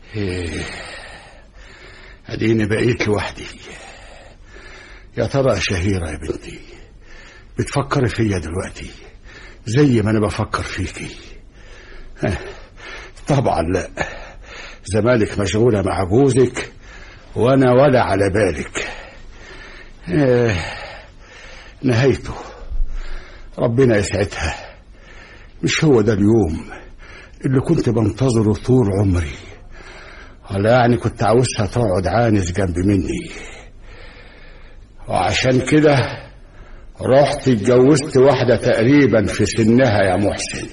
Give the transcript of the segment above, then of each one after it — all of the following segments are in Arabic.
ايه، اديني بقيت لوحدي. يا ترى يا شهيرة يا بنتي بتفكري فيا دلوقتي زي ما انا بفكر فيكي؟ طبعا لا، زمانك مشغولة مع جوزك وانا ولا على بالك. نهايته ربنا يسعدها. مش هو ده اليوم اللي كنت بنتظره طول عمري، ولا يعني كنت عاوزها تقعد عانس جنب مني، وعشان كده رحت اتجوزت واحدة تقريبا في سنها يا محسن.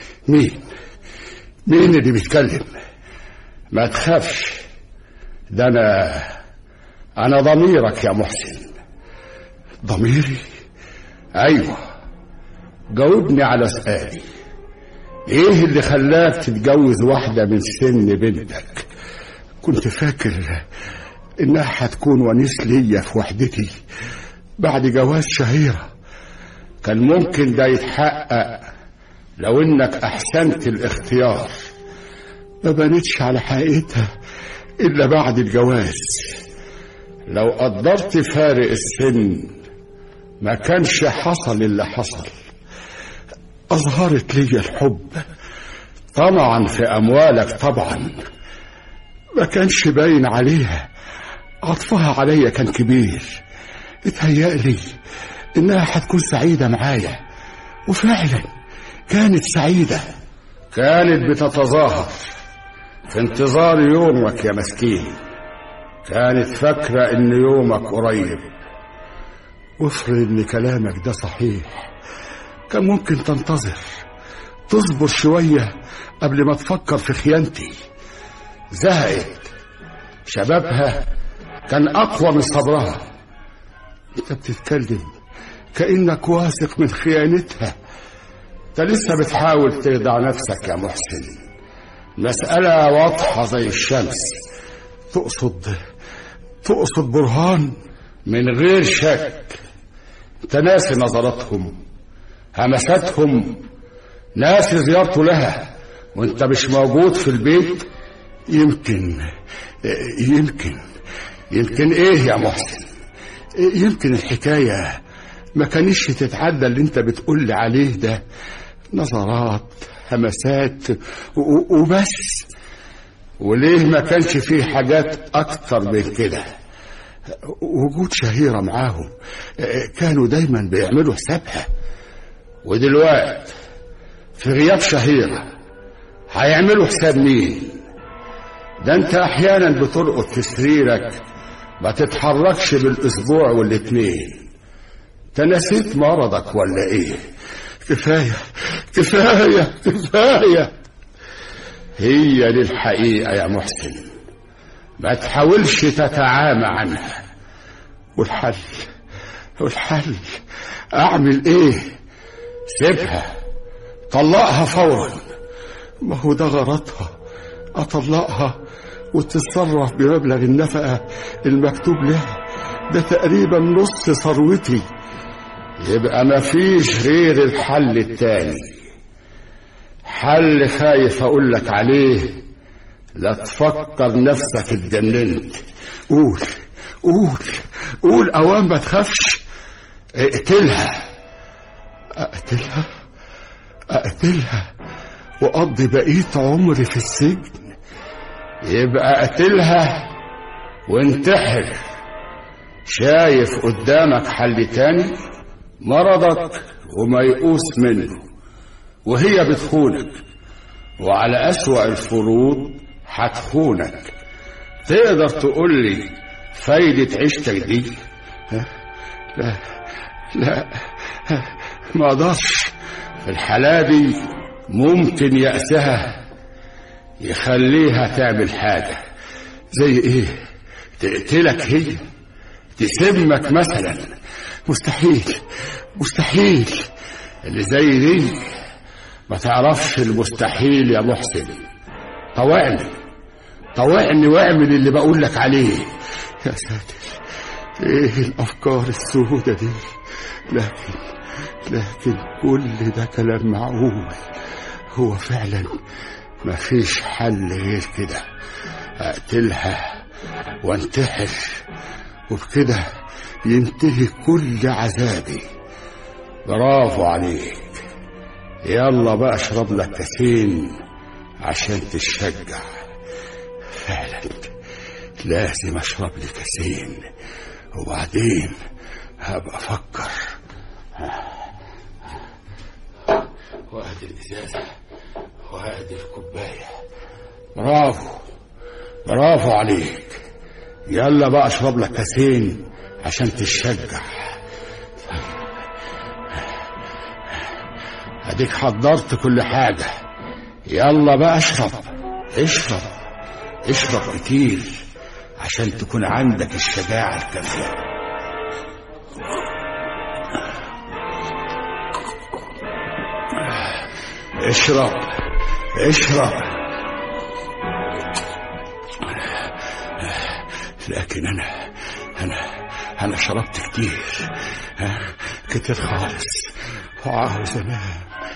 مين اللي بيتكلم؟ ما تخافش، ده انا ضميرك يا محسن. ضميري؟ ايوه، جاوبني على سؤالي. ايه اللي خلاك تتجوز واحدة من سن بنتك؟ كنت فاكر انها هتكون ونيس ليا في وحدتي بعد جواز شهيرة. كان ممكن ده يتحقق لو انك احسنت الاختيار. ما بنتش على حقيقتها الا بعد الجواز. لو قدرت فارق السن ما كانش حصل اللي حصل. اظهرت لي الحب طمعا في اموالك، طبعا ما كانش باين عليها. عطفها عليا كان كبير. اتهيألي انها هتكون سعيدة معايا، وفعلا كانت سعيدة. كانت بتتظاهر في انتظار يومك يا مسكين. كانت فاكرة ان يومك قريب. وافرض ان كلامك ده صحيح، كان ممكن تنتظر، تصبر شوية قبل ما تفكر في خيانتي. زهقت، شبابها كان اقوى من صبرها. انت بتتكلم كأنك واثق من خيانتها. انت لسه بتحاول تخدع نفسك يا محسن. مسألة واضحة زي الشمس. تقصد برهان؟ من غير شك. انت ناسي نظراتهم، همساتهم، ناسي زيارته لها وانت مش موجود في البيت. يمكن ايه يا محسن؟ يمكن الحكاية ما كانش تتعدى اللي انت بتقول عليه ده. نظرات، همسات وبس. وليه ما كانش فيه حاجات اكتر من كده؟ وجود شهيرة معاهم كانوا دايما بيعملوا حسابها. ودلوقتي في غياب شهيرة هيعملوا حساب مين؟ ده انت احيانا بترقد في سريرك ما تتحركش بالاسبوع والاتنين. انت نسيت مرضك ولا ايه؟ كفاية. هي دي الحقيقة يا محسن، ما تحاولش تتعامى عنها. والحل اعمل ايه؟ سيبها، طلقها فورا. ما هو ده غرضها، اطلقها وتتصرف بمبلغ النفقة المكتوب لها. ده تقريبا نص ثروتي. يبقى ما فيش غير الحل التاني، حل خايف اقول لك عليه لا تفكر نفسك اتجننت. قول اوام، ما تخافش. اقتلها واقضي بقية عمري في السجن. يبقى اقتلها وانتحر. شايف قدامك حل تاني؟ مرضك وميؤوس منه، وهي بتخونك، وعلى أسوأ الفروض هتخونك. تقدر تقول لي فايدة عيشتك دي؟ لا ما اقدرش. في الحالة دي ممكن يأسها يخليها تعمل حاجة. زي ايه؟ تقتلك هي، تسمك مثلا. مستحيل. اللي زي دي ما تعرفش المستحيل يا محسن. طوعني واعمل اللي بقول لك عليه. يا ساتر، ايه الافكار السودة دي؟ لكن كل ده كلام معقول. هو فعلا ما فيش حل غير كده. اقتلها وانتحر، وبكده ينتهي كل عذابي. برافو عليك. يلا بقى اشرب لك كاسين عشان تشجع. فعلا لازم اشرب لي كاسين، وبعدين هبقى افكر. وادي الازازه وادي الكوبايه. برافو عليك. يلا بقى اشرب لك كاسين عشان تشجع. اديك حضرت كل حاجه. يلا بقى اشرب كتير عشان تكون عندك الشجاعه الكافيه. اشرب. لكن انا شربت كتير خالص، وعاوز انام.